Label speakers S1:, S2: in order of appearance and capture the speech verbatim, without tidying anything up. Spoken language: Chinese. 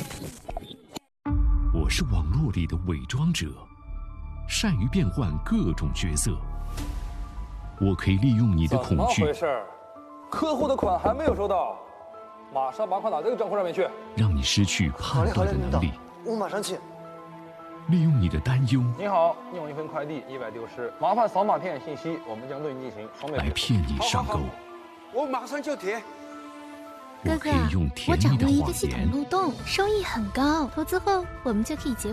S1: 我是网络里的伪装者，善于变换各种角色。我可以利用你的恐惧，
S2: 怎么回事？客户的款还没有收到，马上把款打这个账户上面去，
S1: 让你失去判断的能力。
S3: 我马上去。
S1: 利用你的担忧，
S2: 你好，你有一份快递意外丢失，麻烦扫码填写信息，我们将对你进行双倍
S1: 来骗你上钩。
S4: 我马上就填。
S1: 我可以用甜蜜的
S5: 我掌握一个
S1: 谎
S5: 系统
S1: 言，
S5: 漏洞，收益很高，投资后我们就可以结